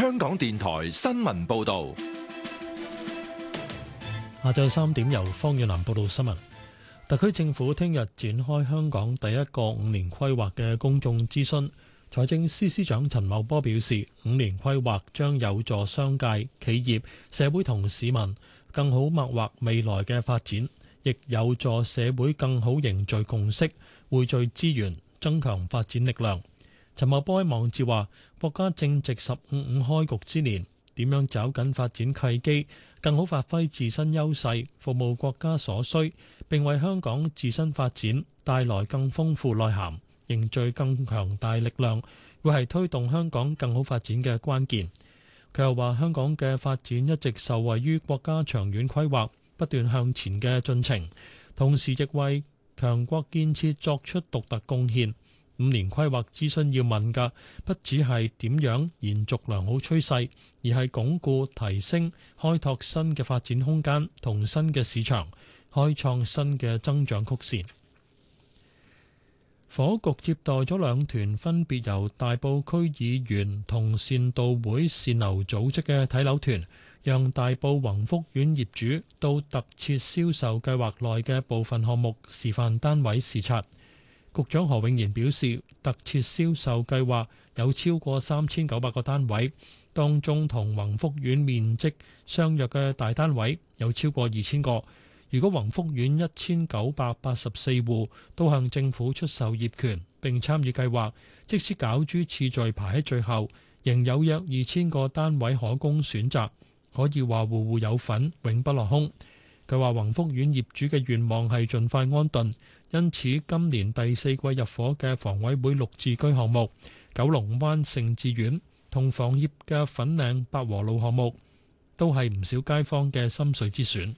香港電台新聞報道。 下晝3點由方遠南報道新聞。特區政府聽日展開香港第一個5年規劃嘅公眾諮詢。財政司司長陳茂波表示，5年規劃將有助商界、企業、社會同市民更好擘劃未來嘅發展，亦有助社會更好凝聚共識、匯聚資源、增強發展力量。陳茂波喺網誌話，國家正值15開局之年，點樣抓緊發展契機，更好發揮自身優勢，服務國家所需，並為香港自身發展帶來更豐富內涵，凝聚更強大力量，會係推動香港更好發展嘅關鍵。佢又話，香港嘅發展一直受惠於國家長遠規劃不斷向前嘅進程，同時亦為強國建設作出獨特貢獻。5年規劃諮詢要問嘅，不只係點樣延續良好趨勢，而係鞏固、提升、開拓新嘅發展空間同新嘅市場，開創新嘅增長曲線。房屋局接待咗2團分別由大埔區議員同善道會善流組織嘅睇樓團，讓大埔宏福苑業主到特設銷售計劃內嘅部分項目示範單位視察。局長何永賢表示，特設銷售計劃有超過3900個單位，當中同宏福苑面積相若嘅大單位有超過2000個。如果宏福苑1984戶都向政府出售業權並參與計劃，即使攪珠次序排喺最後，仍有約2000個單位可供選擇，可以話戶戶有份，永不落空。佢話宏福苑業主嘅願望係盡快安頓，因此今年第4季入伙嘅房委會綠置居項目、九龍灣盛智苑同房協嘅粉嶺百和路項目，都係唔少街坊嘅心水之選。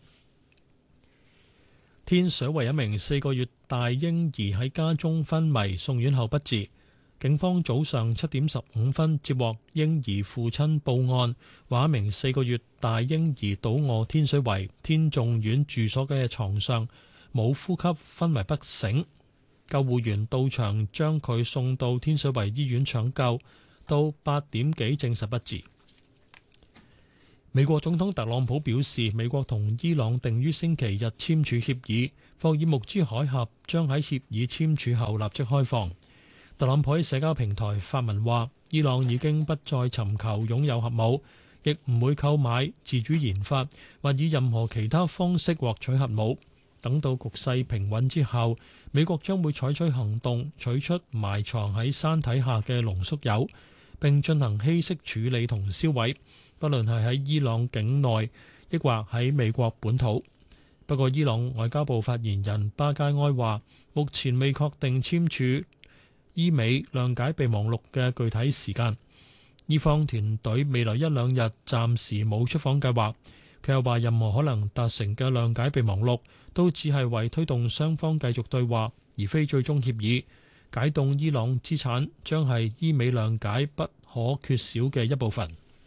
天水圍一名4個月大嬰兒喺家中昏迷，送院後不治。警方早上7點15分接獲嬰兒父親報案，話一名4個月大嬰兒倒卧天水圍天頌苑住所嘅床上，冇呼吸，昏迷不醒。救護員到場將佢送到天水圍醫院搶救，到8點幾證實不治。美國總統特朗普表示，美國同伊朗定於星期日簽署協議，霍爾木茲海峽將喺協議簽署後立即開放。特朗普喺社交平台發文話，伊朗已經不再尋求擁有核武，亦唔會購買、自主研發或以任何其他方式獲取核武。等到局勢平穩之後，美國將會採取行動，取出埋藏喺山體下嘅濃縮鈾，並進行稀釋處理同銷毀，不論係喺伊朗境內，抑或喺美國本土。不過，伊朗外交部發言人巴加埃話，目前未確定簽署伊美諒解備忘錄嘅具體時間。伊方團隊未來1-2日暫時冇出訪計劃。佢又話，任何可能達成嘅諒解備忘錄都只係為推動雙方繼續對話，而非最終協議。解凍伊朗資產將係伊美諒解不可缺少嘅一部分。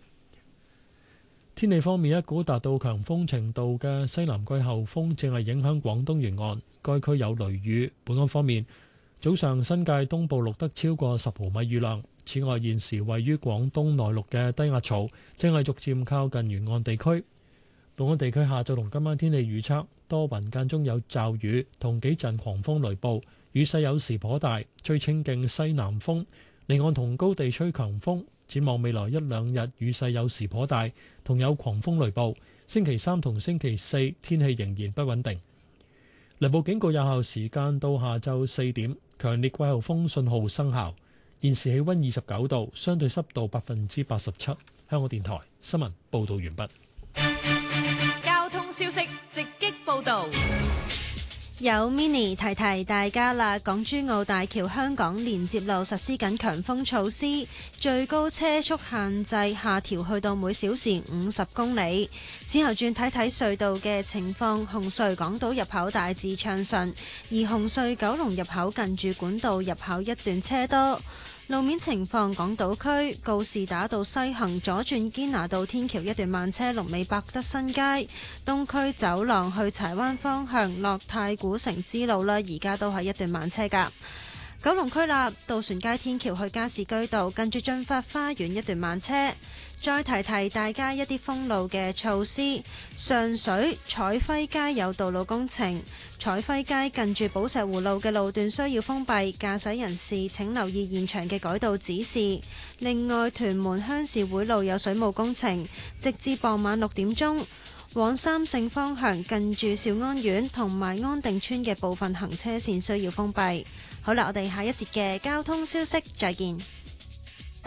天氣方面，一股達到強風程度嘅西南季候風正係影響廣東沿岸，該區有雷雨。本港方面，早上新界東部錄得超過10毫米雨量。此外，現時位於廣東內陸嘅低壓槽正係逐漸靠近沿岸地區。本港地區下晝同今晚天氣預測，多雲間中有驟雨同幾陣狂風雷暴，雨勢有時頗大，吹清勁西南風，離岸同高地吹強風。展望未來1-2日，雨勢有時頗大，同有狂風雷暴。星期3同星期4天氣仍然不穩定。雷暴警告有效時間到下晝4點，強烈季候風信號生效。現時氣溫29度，相對濕度87%。香港電台新聞報道完畢。 交通消息直擊報道。 有 mini 提提大家啦，港珠澳大橋香港連接路實施緊強風措施，最高車速限制下調去到每小時50公里。之後轉睇睇隧道嘅情況，紅隧港島入口大致暢順，而紅隧九龍入口近住管道入口一段車多。路面情況，港島區告士打道西行左轉堅拿道天橋一段慢車，龍尾百德新街。東區走廊去柴灣方向落太古城支路啦，而家都係一段慢車㗎。 九龍區立渡船街天橋去加士居道近住駿發花園一段慢車。再提提大家一啲封路嘅措施。上水彩輝街有道路工程，彩輝街近住寶石湖路嘅路段需要封閉，駕駛人士請留意現場嘅改道指示。另外，屯門鄉事會路有水務工程，直至傍晚6點鐘，往三聖方向近住兆安苑同埋安定村嘅部分行車線需要封閉。好啦，我哋下一節嘅交通消息再見。